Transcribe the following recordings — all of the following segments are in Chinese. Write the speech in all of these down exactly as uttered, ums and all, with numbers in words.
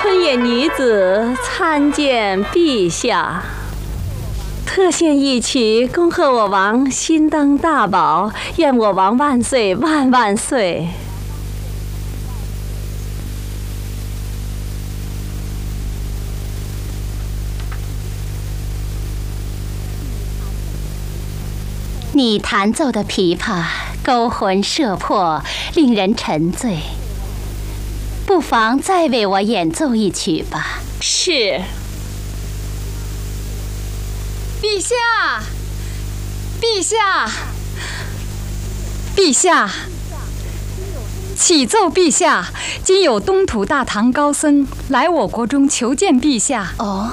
昆野女子参见陛下，特献一曲，恭贺我王新登大宝，愿我王万岁万万岁。 你弹奏的琵琶勾魂摄魄，令人沉醉。不妨再为我演奏一曲吧。 是。 陛下，陛下，陛下，启奏陛下，今有东土大唐高僧来我国中求见陛下。 哦，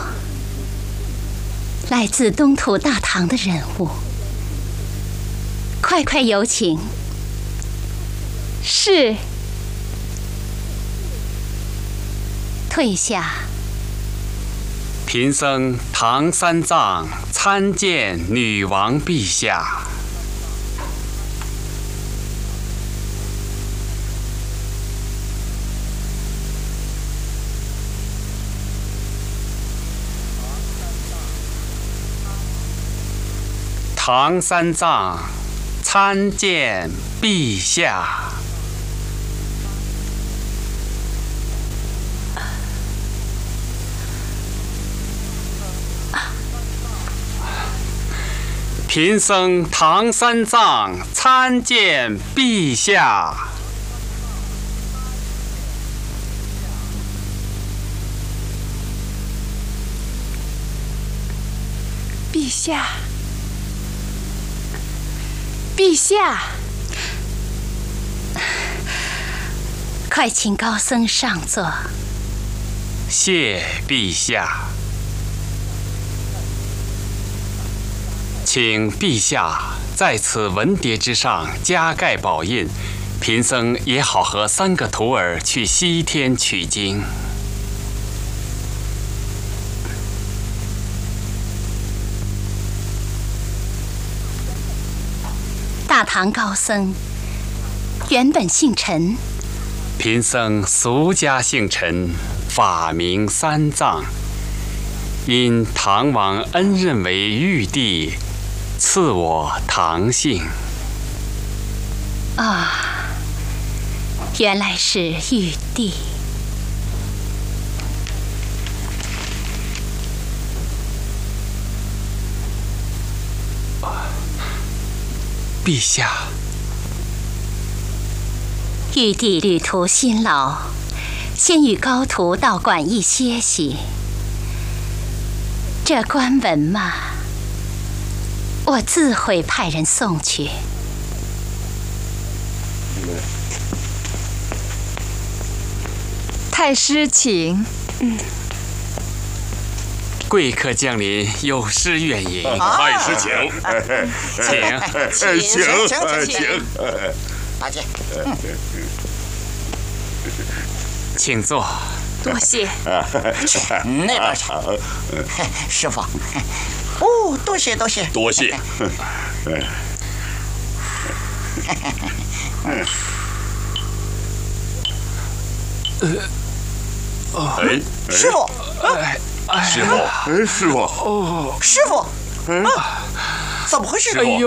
来自东土大唐的人物。快快有请。 是。 退下。 贫僧唐三藏参见女王陛下。唐三藏参见陛下。贫僧唐三藏参见陛下。 陛下，陛下， 快请高僧上座。 谢陛下。请陛下在此文牒之上加盖宝印，贫僧也好和三个徒儿去西天取经。 大唐高僧原本姓陈， 贫僧俗家姓陈，法名三藏，因唐王恩任为玉帝，赐我唐姓。 啊，原来是玉帝。 陛下， 玉帝旅途辛劳，先与高徒到馆驿歇息。这官文嘛，我自会派人送去。 太师请。 嗯。 贵客降临，有失远迎。 太师请， 请， 请，请，请，大姐， 请坐。 多谢。 那边请。师傅。哦，多谢，多谢， 多谢。 哎， 师傅。 师傅，哎，师傅， 师傅，啊，怎么回事？ 师傅。